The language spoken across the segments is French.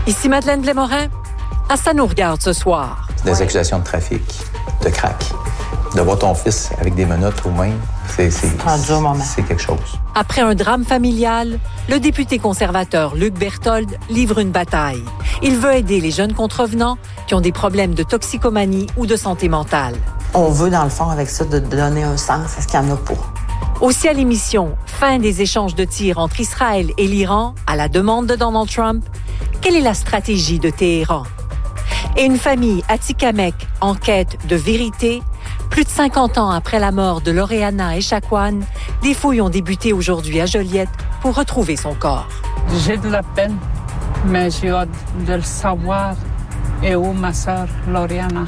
Ici Madeleine Blais-Morin. À ça nous regarde ce soir. Des accusations de trafic, de crack. De voir ton fils avec des menottes aux mains, c'est quelque chose. Après un drame familial, le député conservateur Luc Berthold livre une bataille. Il veut aider les jeunes contrevenants qui ont des problèmes de toxicomanie ou de santé mentale. On veut, dans le fond, avec ça, de donner un sens à ce qu'il y en a pas. Aussi à l'émission, fin des échanges de tirs entre Israël et l'Iran à la demande de Donald Trump. Quelle est la stratégie de Téhéran? Et une famille atikamekw en quête de vérité. Plus de 50 ans après la mort de Loreana Echaquan, des fouilles ont débuté aujourd'hui à Joliette pour retrouver son corps. J'ai de la peine, mais j'ai hâte de le savoir. Et où ma sœur Loreana?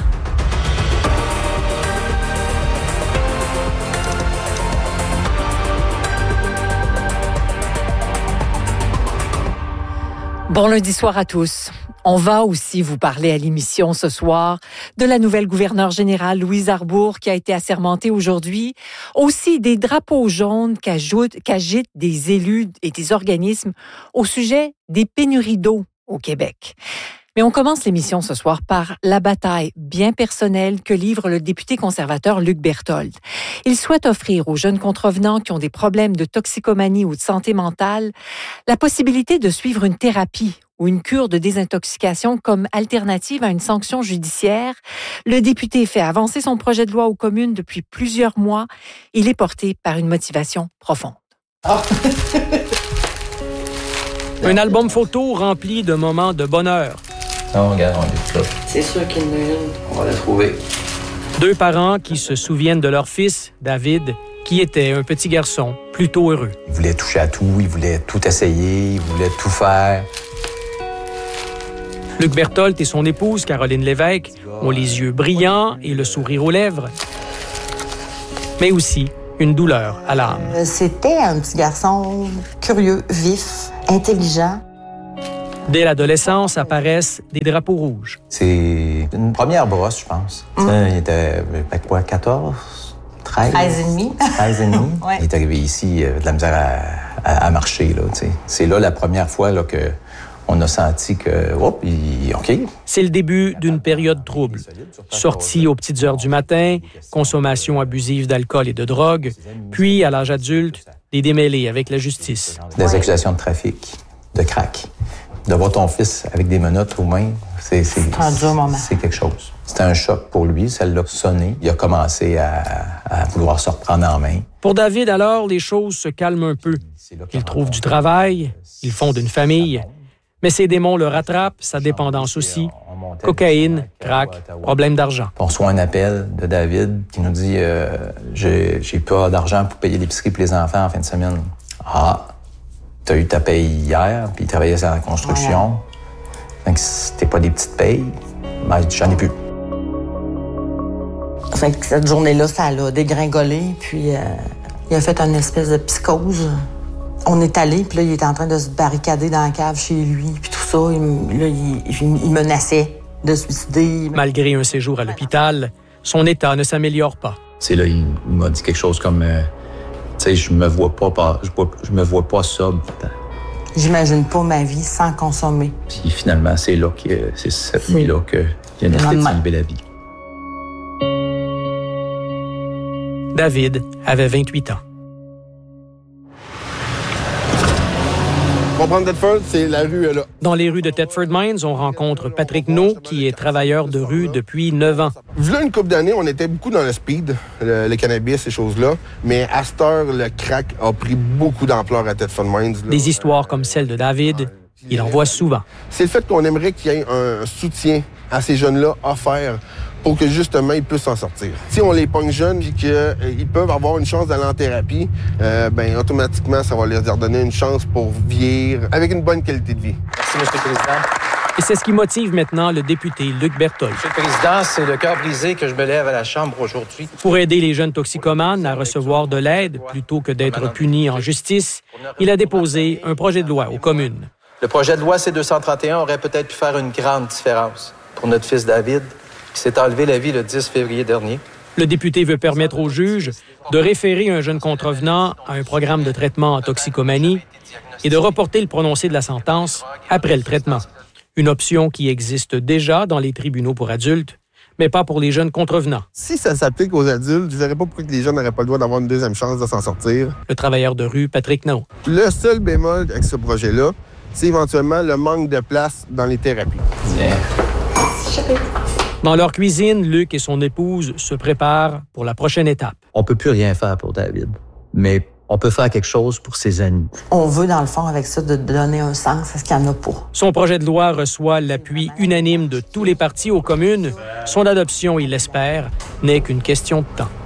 Bon lundi soir à tous. On va aussi vous parler à l'émission ce soir de la nouvelle gouverneure générale Louise Arbour qui a été assermentée aujourd'hui. Aussi des drapeaux jaunes qu'agitent des élus et des organismes au sujet des pénuries d'eau au Québec. Mais on commence l'émission ce soir par la bataille bien personnelle que livre le député conservateur Luc Berthold. Il souhaite offrir aux jeunes contrevenants qui ont des problèmes de toxicomanie ou de santé mentale la possibilité de suivre une thérapie ou une cure de désintoxication comme alternative à une sanction judiciaire. Le député fait avancer son projet de loi aux communes depuis plusieurs mois. Il est porté par une motivation profonde. Un album photo rempli de moments de bonheur. Non, regarde, on est là. C'est sûr qu'il y en a une. On va la trouver. Deux parents qui se souviennent de leur fils, David, qui était un petit garçon plutôt heureux. Il voulait toucher à tout, il voulait tout essayer, il voulait tout faire. Luc Berthold et son épouse, Caroline Lévesque, ont les yeux brillants et le sourire aux lèvres, mais aussi une douleur à l'âme. C'était un petit garçon curieux, vif, intelligent. Dès l'adolescence apparaissent des drapeaux rouges. C'est une première brosse, je pense. Il était, 14, 13? 13 et demi. 13 et demi. Ouais. Il est arrivé ici, de la misère à marcher, là, tu sais. C'est là la première fois là, que on a senti que, OK. C'est le début d'une période trouble. Sortie aux petites heures du matin, consommation abusive d'alcool et de drogue, puis, à l'âge adulte, des démêlés avec la justice. Des accusations de trafic, de crack. De voir ton fils avec des menottes aux mains, c'est un dur moment. C'est quelque chose. C'était un choc pour lui, ça l'a sonné. Il a commencé à vouloir se reprendre en main. Pour David, alors, les choses se calment un peu. Il trouve du travail, il fonde une famille. Mais ses démons le rattrapent, sa dépendance aussi. Cocaïne, crack, problème d'argent. On reçoit un appel de David qui nous dit j'ai pas d'argent pour payer l'épicerie pour les enfants en fin de semaine. Ah, t'as eu ta paye hier, puis il travaillait sur la construction. Donc, c'était pas des petites payes, ben, j'en ai plus. Fait que cette journée-là, ça l'a dégringolé, puis il a fait une espèce de psychose. On est allé, puis là, il était en train de se barricader dans la cave chez lui, puis tout ça. Il menaçait de se suicider. Malgré un séjour à l'hôpital, son état ne s'améliore pas. C'est là, il m'a dit quelque chose comme, tu sais, je me vois pas sobre. J'imagine pas ma vie sans consommer. Puis finalement, c'est cette nuit-là qu'il a décidé de s'enlever la vie. David avait 28 ans. Pour prendre Thetford, c'est la rue là. Dans les rues de Thetford Mines, on rencontre Patrick Nault, qui est travailleur de rue depuis 9 ans. V'là une couple d'années, on était beaucoup dans le speed, le cannabis, ces choses-là. Mais à cette heure, le crack a pris beaucoup d'ampleur à Thetford Mines. Des histoires comme celle de David, il en voit souvent. C'est le fait qu'on aimerait qu'il y ait un soutien à ces jeunes-là offert pour que, justement, ils puissent s'en sortir. Si on les pogne jeunes et qu'ils peuvent avoir une chance d'aller en thérapie, automatiquement, ça va leur donner une chance pour vieillir avec une bonne qualité de vie. Merci, M. le Président. Et c'est ce qui motive maintenant le député Luc Berthold. Monsieur le Président, c'est le cœur brisé que je me lève à la Chambre aujourd'hui. Pour aider les jeunes toxicomanes à recevoir de l'aide plutôt que d'être punis en justice, il a déposé un projet de loi aux communes. Le projet de loi C-231 aurait peut-être pu faire une grande différence pour notre fils David, qui s'est enlevé la vie le 10 février dernier. Le député veut permettre aux juges de référer un jeune contrevenant à un programme de traitement en toxicomanie et de reporter le prononcé de la sentence après le traitement. Une option qui existe déjà dans les tribunaux pour adultes, mais pas pour les jeunes contrevenants. Si ça s'applique aux adultes, je ne verrais pas pourquoi les jeunes n'auraient pas le droit d'avoir une deuxième chance de s'en sortir. Le travailleur de rue, Patrick Naud. Le seul bémol avec ce projet-là, c'est éventuellement le manque de place dans les thérapies. Dans leur cuisine, Luc et son épouse se préparent pour la prochaine étape. On peut plus rien faire pour David, mais on peut faire quelque chose pour ses amis. On veut, dans le fond, avec ça, de donner un sens à ce qu'il n'y en a pas. Son projet de loi reçoit l'appui unanime de tous les partis aux communes. Son adoption, il l'espère, n'est qu'une question de temps.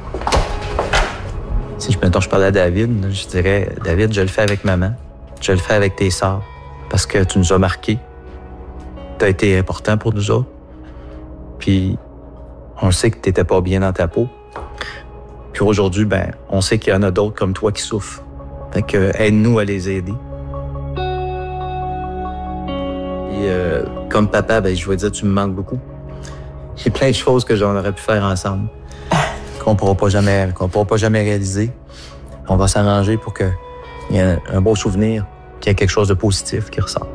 Si je parlais à David, je dirais, David, je le fais avec maman, je le fais avec tes sœurs, parce que tu nous as marqués. Tu as été important pour nous autres. Puis, on sait que tu n'étais pas bien dans ta peau. Puis aujourd'hui, on sait qu'il y en a d'autres comme toi qui souffrent. Fait que aide-nous à les aider. Et comme papa, je vais dire, tu me manques beaucoup. Il y a plein de choses que j'en aurais pu faire ensemble, qu'on pourra pas jamais réaliser. On va s'arranger pour qu'il y ait un beau souvenir, qu'il y ait quelque chose de positif qui ressort.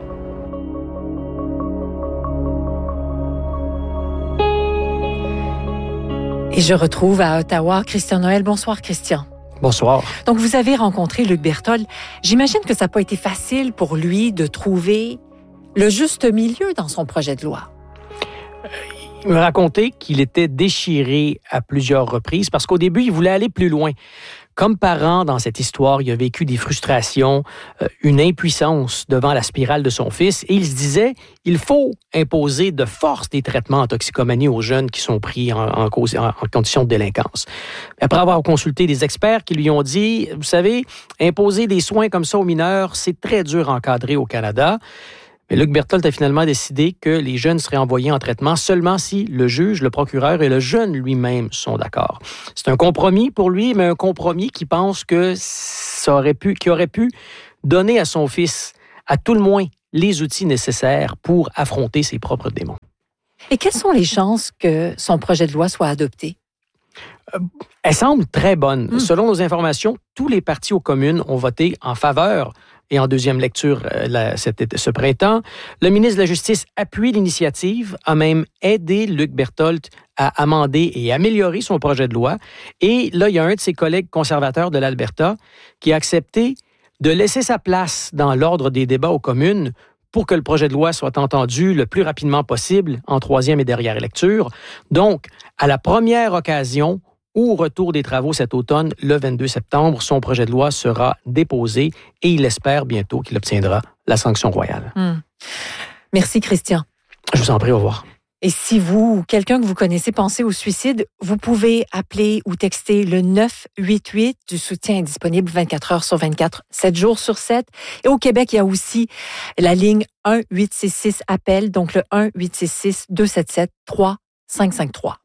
Et je retrouve à Ottawa Christian Noël. Bonsoir, Christian. Bonsoir. Donc, vous avez rencontré Luc Berthold. J'imagine que ça n'a pas été facile pour lui de trouver le juste milieu dans son projet de loi. Il me racontait qu'il était déchiré à plusieurs reprises parce qu'au début, il voulait aller plus loin. Comme parent, dans cette histoire, il a vécu des frustrations, une impuissance devant la spirale de son fils et il se disait, il faut imposer de force des traitements en toxicomanie aux jeunes qui sont pris en condition de délinquance. Après avoir consulté des experts qui lui ont dit, vous savez, imposer des soins comme ça aux mineurs, c'est très dur à encadrer au Canada. Mais Luc Berthold a finalement décidé que les jeunes seraient envoyés en traitement seulement si le juge, le procureur et le jeune lui-même sont d'accord. C'est un compromis pour lui, mais un compromis qui pense que qui aurait pu donner à son fils, à tout le moins, les outils nécessaires pour affronter ses propres démons. Et quelles sont les chances que son projet de loi soit adopté? Elle semble très bonne. Selon nos informations, tous les partis aux communes ont voté en faveur et en deuxième lecture ce printemps. Le ministre de la Justice appuie l'initiative, a même aidé Luc Berthold à amender et améliorer son projet de loi. Et là, il y a un de ses collègues conservateurs de l'Alberta qui a accepté de laisser sa place dans l'ordre des débats aux communes pour que le projet de loi soit entendu le plus rapidement possible en troisième et dernière lecture. Donc, à la première occasion, au retour des travaux cet automne, le 22 septembre, son projet de loi sera déposé et il espère bientôt qu'il obtiendra la sanction royale. Merci, Christian. Je vous en prie, au revoir. Et si vous ou quelqu'un que vous connaissez pensez au suicide, vous pouvez appeler ou texter le 988. Du soutien est disponible 24 heures sur 24, 7 jours sur 7. Et au Québec, il y a aussi la ligne 1-866-APPEL, donc le 1-866-277-3553.